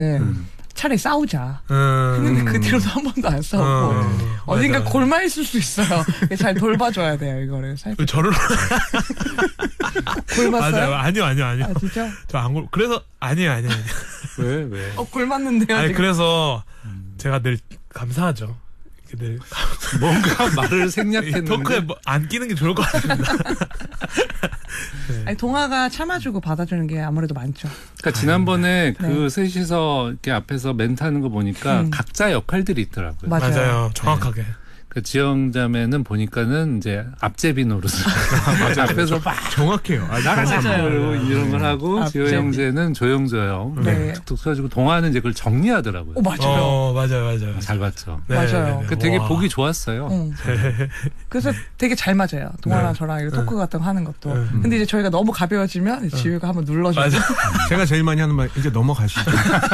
차라리 싸우자 했는데 그 뒤로도 한 번도 안 싸우고 어딘가 맞아. 골마 있을 수 있어요. 잘 돌봐줘야 돼요 이거를. 저를 골맞어요? 아니요. 아 진짜? 저 안 그래서 아니에요. 왜? 골맞는데요. 아니 지금? 그래서 제가 늘 감사하죠. 늘 뭔가 말을 생략했는데 토크에 안 끼는 게 좋을 것 같습니다. 네. 아니, 동아가 참아주고 받아주는 게 아무래도 많죠. 그러니까 지난번에 네. 그 셋이서 이렇게 앞에서 멘트하는 거 보니까 각자 역할들이 있더라고요. 맞아요. 정확하게. 그 지영자매는 보니까는 이제 앞제비 노릇을 앞에서 막 정확해요. 맞아요. 이런 걸 하고 앞제비. 지호 형제는 조용조용 네. 툭툭 써주고 동화는 이제 그걸 정리하더라고요. 맞아요. 맞아요. 잘 봤죠. 맞아요. 그 되게 와. 보기 좋았어요. 그래서 되게 잘 맞아요. 동아랑 네. 저랑 이렇게 토크 같은 거 하는 것도. 근데 이제 저희가 너무 가벼워지면 지우가 한번 눌러주고. 맞아. 제가 제일 많이 하는 말 이제 넘어가시죠.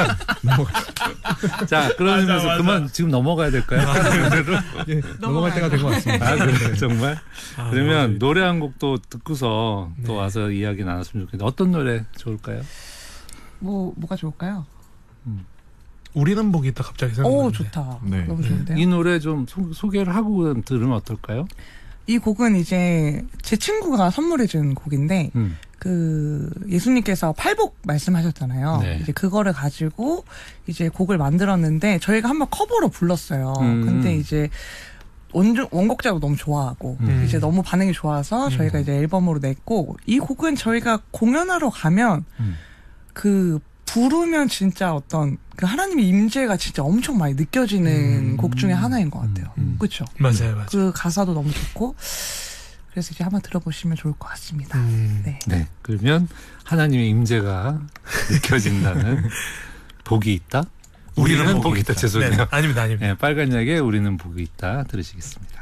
자, 그러면서 맞아. 그만 지금 넘어가야 될까요? 예, 넘어갈 때가 된 것 같습니다. 아, 그래요? 정말? 그러면 맞아요. 노래 한 곡 또 듣고서 또 와서 이야기 나눴으면 좋겠는데 어떤 노래 좋을까요? 뭐가 좋을까요? 우리는 복이 있다 갑자기 생각나는데. 오 좋다. 네. 너무 좋은데요. 이 노래 좀 소개를 하고 들으면 어떨까요? 이 곡은 이제 제 친구가 선물해준 곡인데 그 예수님께서 팔복 말씀하셨잖아요. 네. 이제 그거를 가지고 이제 곡을 만들었는데 저희가 한번 커버로 불렀어요. 근데 이제 원곡자도 너무 좋아하고 이제 너무 반응이 좋아서 저희가 이제 앨범으로 냈고 이 곡은 저희가 공연하러 가면 그 부르면 진짜 어떤 그 하나님의 임재가 진짜 엄청 많이 느껴지는 곡 중에 하나인 것 같아요. 그렇죠? 맞아요. 그 가사도 너무 좋고 그래서 이제 한번 들어보시면 좋을 것 같습니다. 네. 네. 그러면 하나님의 임재가 느껴진다는 복이 있다? 우리는 복이 있다. 죄송해요. 네, 아닙니다. 네, 빨간 약에 우리는 복이 있다. 들으시겠습니다.